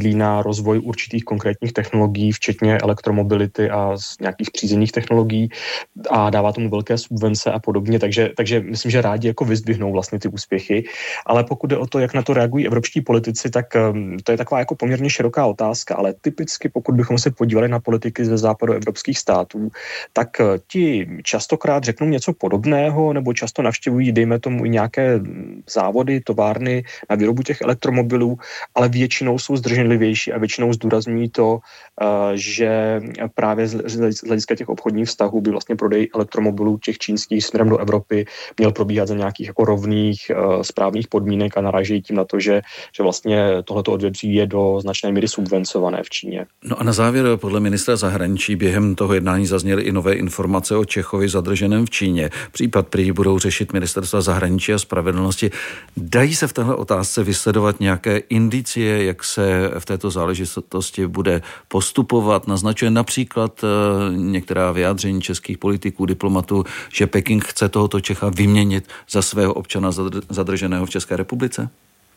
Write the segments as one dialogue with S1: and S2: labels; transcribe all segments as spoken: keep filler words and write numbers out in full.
S1: cílí na rozvoj určitých konkrétních technologií, včetně elektromobility a z nějakých přízemních technologií a dává tomu velké subvence a podobně, takže, takže myslím, že rádi jako vyzdvihnou vlastně ty úspěchy, ale pokud jde o to, jak na to reagují evropští politici, tak to je taková jako poměrně široká otázka, ale typicky pokud bychom se podívali na politiky ze západoevropských států, tak ti častokrát řeknou něco podobného nebo často navštěvují, dejme tomu, i nějaké závody, továrny na výrobu těch elektromobilů, ale většinou jsou zdrženlivější a většinou zdůrazňují to, že právě z hlediska těch obchodních vztahů by vlastně prodej elektromobilů těch čínských směrem do Evropy měl probíhat za nějakých jako rovných správných podmínek a narážejí tím na to, že, že vlastně tohleto odvětví je do značné míry subvencované v Číně.
S2: No a na závěr podle ministra zahraničí během toho jednání zazněly i nové informace o Čechovi zadrženém v Číně. Případ prý budou řešit ministerstva zahraničí a spravedlnosti. Dají se v téhle otázce vysledovat nějaké indicie, jak se v této záležitosti bude postupovat? Naznačuje například některá vyjádření českých politiků, diplomatů, že Peking chce tohoto Čecha vyměnit za svého občana zadrženého v České republice?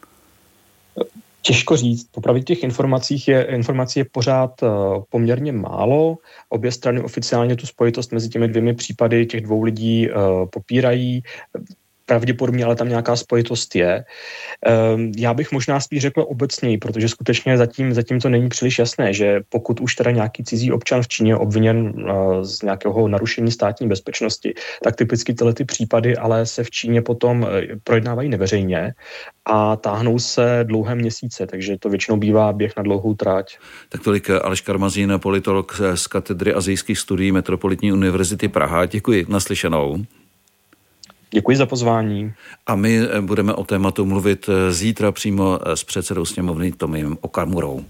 S1: Těžko říct. Popravdě těch informacích je, informací je pořád uh, poměrně málo. Obě strany oficiálně tu spojitost mezi těmi dvěmi případy těch dvou lidí uh, popírají. Pravděpodobně ale tam nějaká spojitost je. Já bych možná spíš řekl obecněji, protože skutečně zatím, zatím to není příliš jasné, že pokud už teda nějaký cizí občan v Číně je obviněn z nějakého narušení státní bezpečnosti, tak typicky tyhle ty případy ale se v Číně potom projednávají neveřejně a táhnou se dlouhé měsíce, takže to většinou bývá běh na dlouhou trať.
S2: Tak tolik Aleš Karmazín, politolog z katedry azijských studií Metropolitní univerzity Praha. Děkuji, naslyšenou.
S1: Děkuji za pozvání.
S2: A my budeme o tématu mluvit zítra přímo s předsedou sněmovny Tomiem Okamurou.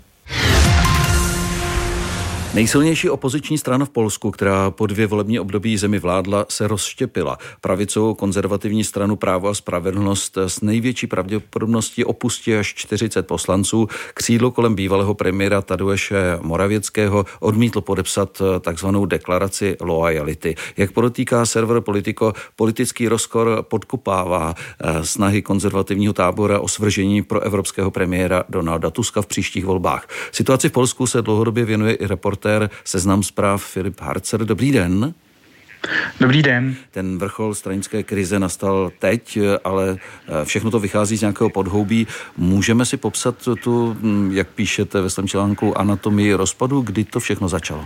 S2: Nejsilnější opoziční strana v Polsku, která po dvě volební období zemi vládla, se rozštěpila. Pravicovou konzervativní stranu Právo a spravedlnost s největší pravděpodobností opustí až čtyřicet poslanců. Křídlo kolem bývalého premiéra Tadeusze Morawieckého odmítl podepsat takzvanou deklaraci loajality. Jak podotýká server Politico, politický rozkor podkopává snahy konzervativního tábora o svržení pro evropského premiéra Donalda Tuska v příštích volbách. Situaci v Polsku se dlouhodobě věnuje i reportér Seznam zpráv Filip Harcer. Dobrý den.
S3: Dobrý den.
S2: Ten vrchol stranické krize nastal teď, ale všechno to vychází z nějakého podhoubí. Můžeme si popsat tu, jak píšete ve svém článku, anatomii rozpadu, kdy to všechno začalo?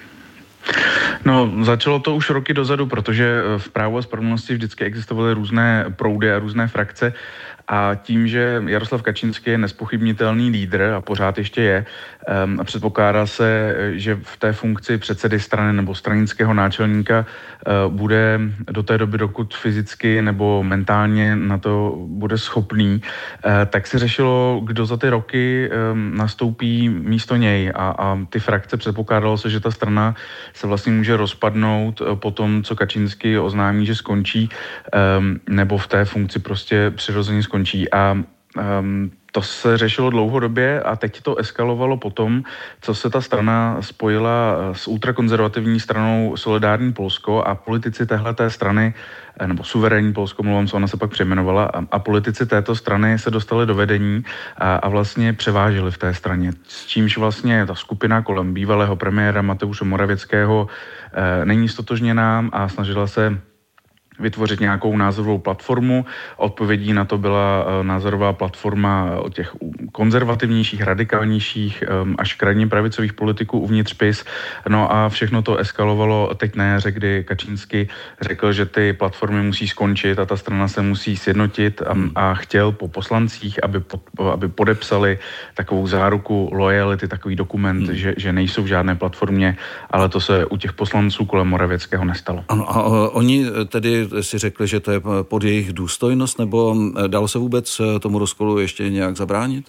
S3: No, začalo to už roky dozadu, protože v Právu a spravedlnosti vždycky existovaly různé proudy a různé frakce a tím, že Jaroslav Kačínský je nespochybnitelný lídr a pořád ještě je a předpokládá se, že v té funkci předsedy strany nebo stranického náčelníka bude do té doby, dokud fyzicky nebo mentálně na to bude schopný, tak se řešilo, kdo za ty roky nastoupí místo něj a, a ty frakce předpokládalo se, že ta strana se vlastně může rozpadnout po tom, co Kačínský oznámí, že skončí, nebo v té funkci prostě přirozeně skončí. A um, to se řešilo dlouhodobě a teď to eskalovalo potom, co se ta strana spojila s ultrakonzervativní stranou Solidární Polsko a politici téhleté strany, nebo Suverénní Polsko, mluvám, co ona se pak přejmenovala, a, a politici této strany se dostali do vedení a, a vlastně převážili v té straně. S čímž vlastně ta skupina kolem bývalého premiéra Mateusze Morawieckého e, není stotožněná a snažila se vytvořit nějakou názorovou platformu. Odpovědí na to byla názorová platforma od těch konzervativnějších, radikálnějších až krajně pravicových politiků uvnitř P I S. No a všechno to eskalovalo teď na jaře, kdy Kačínský řekl, že ty platformy musí skončit a ta strana se musí sjednotit a, a chtěl po poslancích, aby, pod, aby podepsali takovou záruku loajality, takový dokument, hmm. že, že nejsou v žádné platformě, ale to se u těch poslanců kolem Morawieckého nestalo.
S2: Ano, a oni tedy si řekli, že to je pod jejich důstojnost, nebo dalo se vůbec tomu rozkolu ještě nějak zabránit?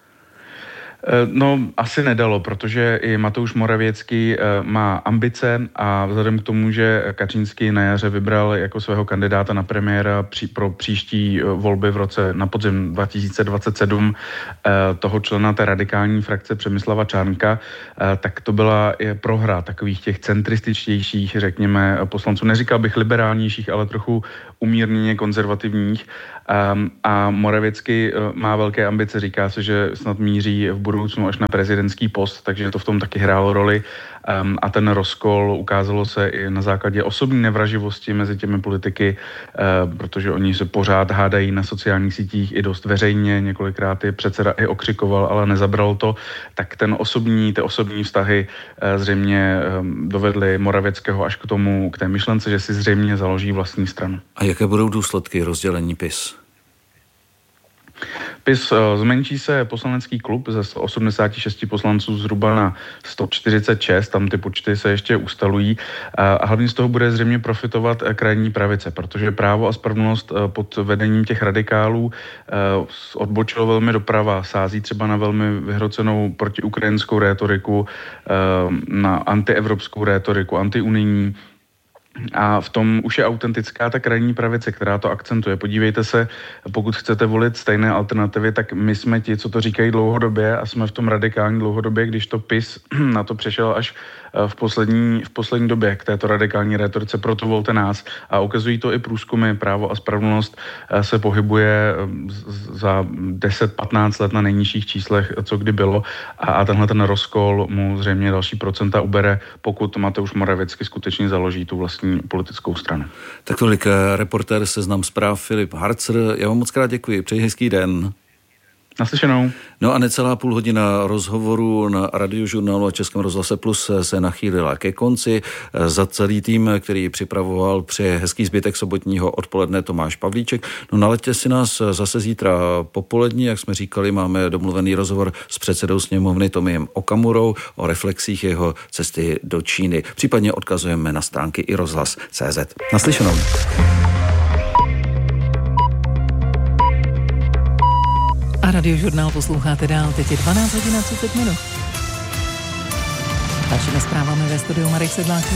S3: No, asi nedalo, protože i Mateusz Morawiecký má ambice a vzhledem k tomu, že Kačínský na jaře vybral jako svého kandidáta na premiéra při, pro příští volby v roce na podzim dva tisíce dvacet sedm toho člena té radikální frakce Přemysla Čárnka, tak to byla prohra takových těch centrističtějších, řekněme, poslanců. Neříkal bych liberálnějších, ale trochu umírněně konzervativních. Um, a Morawiecki uh, má velké ambice, říká se, že snad míří v budoucnu až na prezidentský post, takže to v tom taky hrálo roli. Um, a ten rozkol ukázalo se i na základě osobní nevraživosti mezi těmi politiky, uh, protože oni se pořád hádají na sociálních sítích i dost veřejně, několikrát je předseda i okřikoval, ale nezabral to, tak ten osobní, ty osobní vztahy uh, zřejmě um, dovedly Morawieckého až k tomu, k té myšlence, že si zřejmě založí vlastní stranu.
S2: A jaké budou důsledky rozdělení PiS?
S3: PiS zmenší se poslanecký klub ze sto osmdesáti šesti poslanců zhruba na sto čtyřicet šest, tam ty počty se ještě ustalují a hlavně z toho bude zřejmě profitovat krajní pravice, protože Právo a spravedlnost pod vedením těch radikálů odbočilo velmi doprava, sází třeba na velmi vyhrocenou protiukrajinskou rétoriku, na antievropskou rétoriku, antiunijní. A v tom už je autentická ta krajní pravice, která to akcentuje. Podívejte se, pokud chcete volit stejné alternativy, tak my jsme ti, co to říkají dlouhodobě a jsme v tom radikální dlouhodobě, když to PiS na to přešel až v poslední, v poslední době k této radikální rétorice, proto volte nás. A ukazují to i průzkumy, Právo a spravedlnost se pohybuje za deset patnáct let na nejnižších číslech, co kdy bylo. A, a tenhle ten rozkol mu zřejmě další procenta ubere, pokud Mateusz Morawiecki skutečně založí tu vlastní politickou stranu.
S2: Tak tolik reportér Seznam zpráv Filip Harcr. Já vám moc krát děkuji. Přeji hezký den.
S3: Naslyšenou.
S2: No a necelá půl hodina rozhovoru na Radiožurnálu a Českém rozhlase Plus se nachýlila ke konci. Za celý tým, který připravoval, přeje hezký zbytek sobotního odpoledne Tomáš Pavlíček. No naleďte si nás zase zítra popolední, jak jsme říkali, máme domluvený rozhovor s předsedou sněmovny Tomiem Okamurou o reflexích jeho cesty do Číny. Případně odkazujeme na stránky i rozhlas tečka cé zet. Naslyšenou.
S4: A Radiožurnál posloucháte dál, teď je dvanáct hodin a třicet minut. Dalšími zprávami ve studiu Marek Sedláček.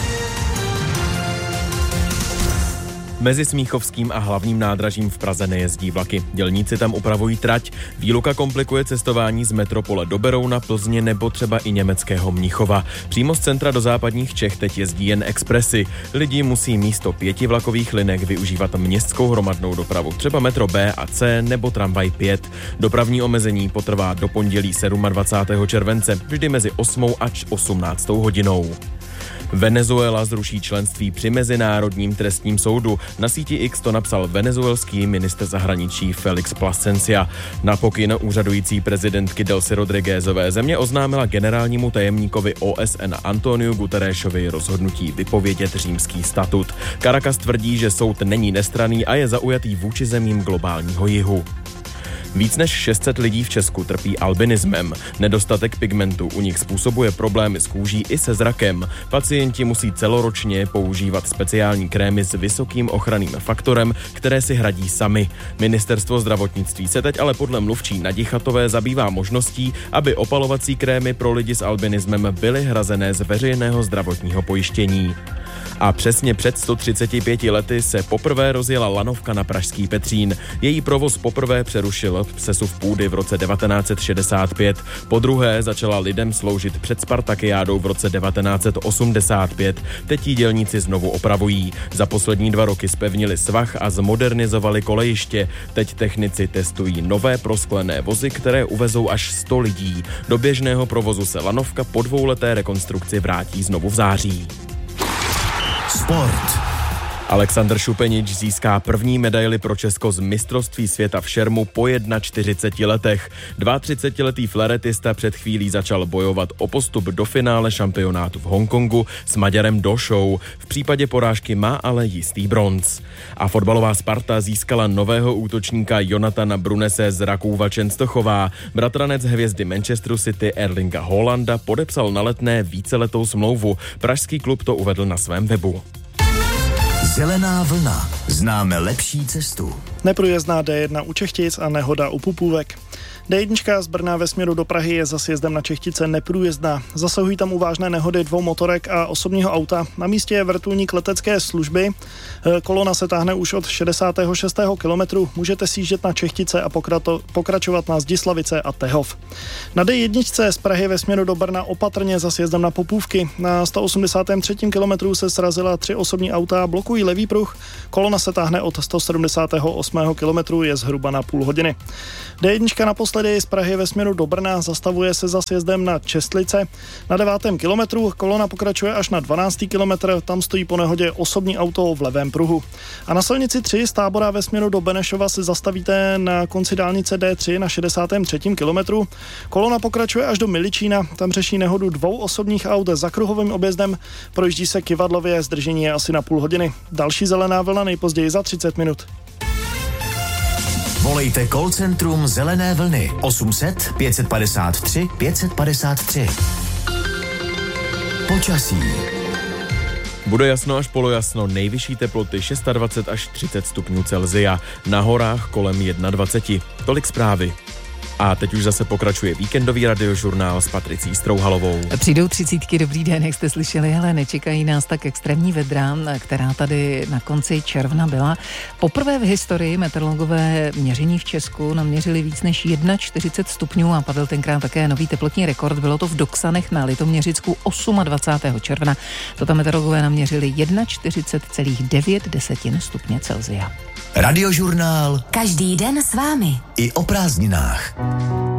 S5: Mezi Smíchovským a hlavním nádražím v Praze nejezdí vlaky. Dělníci tam upravují trať. Výluka komplikuje cestování z metropole do Berouna, Plzně nebo třeba i německého Mnichova. Přímo z centra do západních Čech teď jezdí jen expresy. Lidi musí místo pěti vlakových linek využívat městskou hromadnou dopravu, třeba metro B a C nebo tramvaj pět. Dopravní omezení potrvá do pondělí dvacátého sedmého července, vždy mezi osmou až osmnáctou hodinou. Venezuela zruší členství při Mezinárodním trestním soudu. Na síti X to napsal venezuelský ministr zahraničí Felix Plasencia. Na pokyn úřadující prezidentky Delcy Rodriguezové země oznámila generálnímu tajemníkovi O S N Antoniu Guterresovi rozhodnutí vypovědět římský statut. Caracas tvrdí, že soud není nestranný a je zaujatý vůči zemím globálního jihu. Víc než šest set lidí v Česku trpí albinismem. Nedostatek pigmentu u nich způsobuje problémy s kůží i se zrakem. Pacienti musí celoročně používat speciální krémy s vysokým ochranným faktorem, které si hradí sami. Ministerstvo zdravotnictví se teď ale podle mluvčí Nadichatové zabývá možností, aby opalovací krémy pro lidi s albinismem byly hrazené z veřejného zdravotního pojištění. A přesně před sto třiceti pěti lety se poprvé rozjela lanovka na pražský Petřín. Její provoz poprvé přerušil sesuv půdy v roce devatenáct set šedesát pět. Po druhé začala lidem sloužit před Spartakiádou v roce devatenáct set osmdesát pět. Teď ji dělníci znovu opravují. Za poslední dva roky zpevnili svah a zmodernizovali kolejiště. Teď technici testují nové prosklené vozy, které uvezou až sto lidí. Do běžného provozu se lanovka po dvouleté rekonstrukci vrátí znovu v září.
S6: Sport.
S5: Alexander Šupenič získá první medaili pro Česko z mistrovství světa v šermu po čtyřiceti jedné letech. třicetiletý flaretista před chvílí začal bojovat o postup do finále šampionátu v Hongkongu s Maďarem Došou. V případě porážky má ale jistý bronz. A fotbalová Sparta získala nového útočníka Jonathana Brunese z Rakúva Čenstochová. Bratranec hvězdy Manchesteru City Erlinga Haalanda podepsal na Letné víceletou smlouvu. Pražský klub to uvedl na svém webu.
S6: Zelená vlna. Známe lepší cestu.
S7: Neprůjezdná D jedna u Čechtic a nehoda u Pupůvek. dé jedna z Brna ve směru do Prahy je za sjezdem na Čechtice neprůjezdná. Zasahují tam u vážné nehody dvou motorek a osobního auta. Na místě je vrtulník letecké služby. Kolona se táhne už od šedesátého šestého kilometru. Můžete sjíždět na Čechtice a pokrato, pokračovat na Zdislavice a Tehov. Na dé jedna z Prahy ve směru do Brna opatrně za sjezdem na Popůvky. Na sto osmdesátém třetím kilometru se srazila tři osobní auta, blokují levý pruh. Kolona se táhne od sto sedmdesátého osmého kilometru, je zhruba na půl hodiny. dé jedna naposledy z Prahy ve směru do Brna, zastavuje se za sjezdem na Čestlice. Na devátém kilometru kolona pokračuje až na dvanáctý kilometr, tam stojí po nehodě osobní auto v levém pruhu. A na silnici tři z Tábora ve směru do Benešova se zastavíte na konci dálnice dé tři na šedesátém třetím kilometru. Kolona pokračuje až do Miličína, tam řeší nehodu dvou osobních aut za kruhovým objezdem, projíždí se Kyvadlově, zdržení je asi na půl hodiny. Další zelená vlna nejpozději za třicet minut.
S6: Volejte call centrum Zelené vlny osm set pět padesát tři pět padesát tři. Počasí.
S5: Bude jasno až polojasno, nejvyšší teploty dvacet šest až třicet stupňů Celsia, na horách kolem dvacet jedna. Tolik zprávy. A teď už zase pokračuje víkendový radiožurnál s Patricí Strouhalovou.
S4: Přijdou třicítky, dobrý den, jak jste slyšeli, ale nečekají nás tak extrémní vedra, která tady na konci června byla. Poprvé v historii meteorologové měření v Česku naměřili víc než čtyřicet jedna stupňů a padl tenkrát také nový teplotní rekord. Bylo to v Doksanech na Litoměřicku dvacátého osmého června. To tam meteorologové naměřili čtyřicet jedna celá devět desetin stupně Celsia.
S6: Radiožurnál.
S8: Každý den s vámi.
S6: I o prázdninách.